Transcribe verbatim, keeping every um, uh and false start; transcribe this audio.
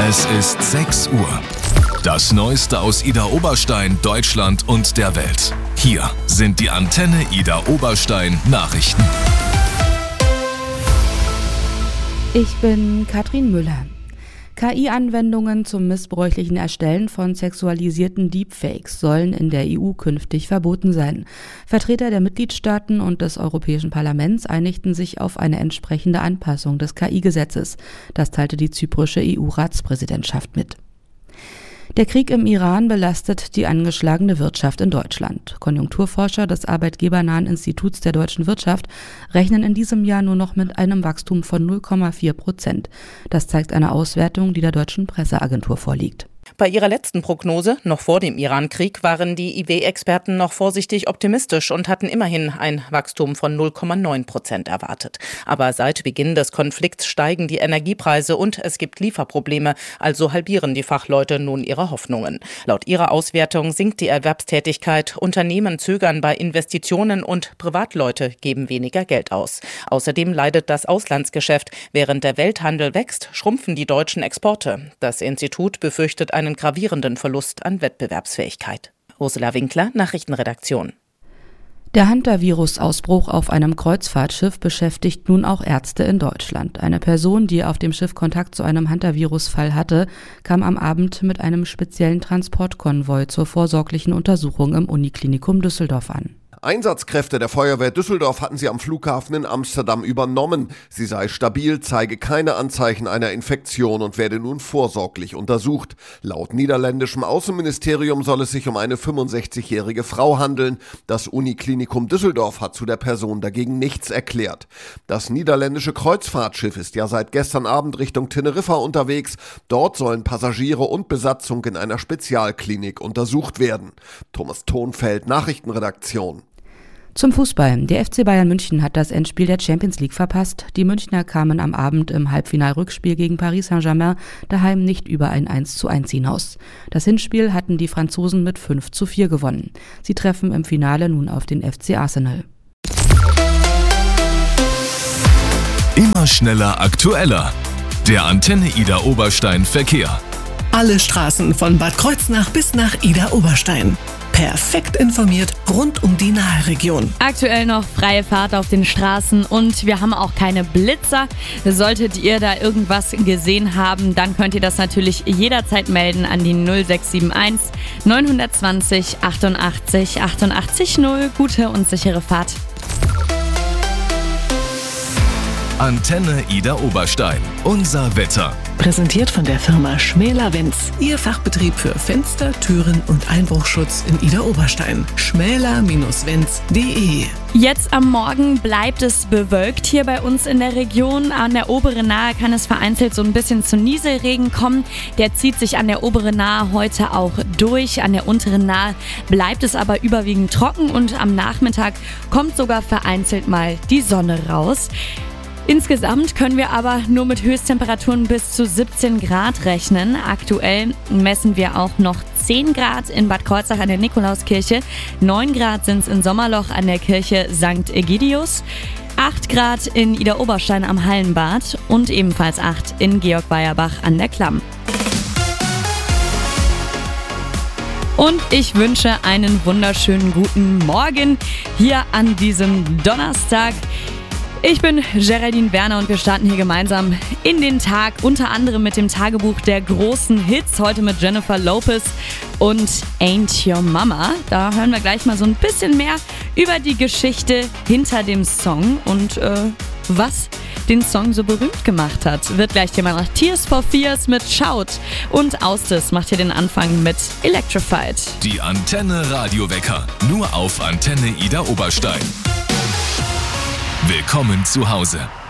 Es ist sechs Uhr. Das Neueste aus Idar Oberstein, Deutschland und der Welt. Hier sind die Antenne Idar Oberstein Nachrichten. Ich bin Katrin Müller. K I-Anwendungen zum missbräuchlichen Erstellen von sexualisierten Deepfakes sollen in der E U künftig verboten sein. Vertreter der Mitgliedstaaten und des Europäischen Parlaments einigten sich auf eine entsprechende Anpassung des K I-Gesetzes. Das teilte die zyprische E U-Ratspräsidentschaft mit. Der Krieg im Iran belastet die angeschlagene Wirtschaft in Deutschland. Konjunkturforscher des Arbeitgebernahen Instituts der deutschen Wirtschaft rechnen in diesem Jahr nur noch mit einem Wachstum von null Komma vier Prozent. Das zeigt eine Auswertung, die der deutschen Presseagentur vorliegt. Bei ihrer letzten Prognose, noch vor dem Iran-Krieg, waren die I W-Experten noch vorsichtig optimistisch und hatten immerhin ein Wachstum von null Komma neun Prozent erwartet. Aber seit Beginn des Konflikts steigen die Energiepreise und es gibt Lieferprobleme, also halbieren die Fachleute nun ihre Hoffnungen. Laut ihrer Auswertung sinkt die Erwerbstätigkeit, Unternehmen zögern bei Investitionen und Privatleute geben weniger Geld aus. Außerdem leidet das Auslandsgeschäft. Während der Welthandel wächst, schrumpfen die deutschen Exporte. Das Institut befürchtet einen gravierenden Verlust an Wettbewerbsfähigkeit. Ursula Winkler, Nachrichtenredaktion. Der Hantavirus-Ausbruch auf einem Kreuzfahrtschiff beschäftigt nun auch Ärzte in Deutschland. Eine Person, die auf dem Schiff Kontakt zu einem Hantavirus-Fall hatte, kam am Abend mit einem speziellen Transportkonvoi zur vorsorglichen Untersuchung im Uniklinikum Düsseldorf an. Einsatzkräfte der Feuerwehr Düsseldorf hatten sie am Flughafen in Amsterdam übernommen. Sie sei stabil, zeige keine Anzeichen einer Infektion und werde nun vorsorglich untersucht. Laut niederländischem Außenministerium soll es sich um eine fünfundsechzigjährige Frau handeln. Das Uniklinikum Düsseldorf hat zu der Person dagegen nichts erklärt. Das niederländische Kreuzfahrtschiff ist ja seit gestern Abend Richtung Teneriffa unterwegs. Dort sollen Passagiere und Besatzung in einer Spezialklinik untersucht werden. Thomas Thonfeld, Nachrichtenredaktion. Zum Fußball. Der F C Bayern München hat das Endspiel der Champions League verpasst. Die Münchner kamen am Abend im Halbfinal-Rückspiel gegen Paris Saint-Germain daheim nicht über ein eins zu eins hinaus. Das Hinspiel hatten die Franzosen mit fünf zu vier gewonnen. Sie treffen im Finale nun auf den F C Arsenal. Immer schneller, aktueller. Der Antenne Idar Oberstein Verkehr. Alle Straßen von Bad Kreuznach bis nach Idar Oberstein. Perfekt informiert rund um die Nahe-Region. Aktuell noch freie Fahrt auf den Straßen und wir haben auch keine Blitzer. Solltet ihr da irgendwas gesehen haben, dann könnt ihr das natürlich jederzeit melden an die null sechs sieben eins neun zwei null achtundachtzig achtundachtzig null. Gute und sichere Fahrt. Antenne Idar Oberstein. Unser Wetter. Präsentiert von der Firma Schmäler-Wenz. Ihr Fachbetrieb für Fenster, Türen und Einbruchschutz in Idar Oberstein. schmäler Bindestrich wenz punkt de. Jetzt am Morgen bleibt es bewölkt hier bei uns in der Region. An der oberen Nahe kann es vereinzelt so ein bisschen zu Nieselregen kommen. Der zieht sich an der oberen Nahe heute auch durch. An der unteren Nahe bleibt es aber überwiegend trocken und am Nachmittag kommt sogar vereinzelt mal die Sonne raus. Insgesamt können wir aber nur mit Höchsttemperaturen bis zu siebzehn Grad rechnen. Aktuell messen wir auch noch zehn Grad in Bad Kreuznach an der Nikolauskirche. neun Grad sind es in Sommerloch an der Kirche Sankt Egidius. acht Grad in Idar Oberstein am Hallenbad und ebenfalls acht in Georg Weierbach an der Klamm. Und ich wünsche einen wunderschönen guten Morgen hier an diesem Donnerstag. Ich bin Geraldine Werner und wir starten hier gemeinsam in den Tag, unter anderem mit dem Tagebuch der großen Hits, heute mit Jennifer Lopez und Ain't Your Mama. Da hören wir gleich mal so ein bisschen mehr über die Geschichte hinter dem Song und äh, was den Song so berühmt gemacht hat. Wird gleich jemand nach Tears for Fears mit Shout und Austis macht hier den Anfang mit Electrified. Die Antenne Radiowecker, nur auf Antenne Idar Oberstein. Willkommen zu Hause.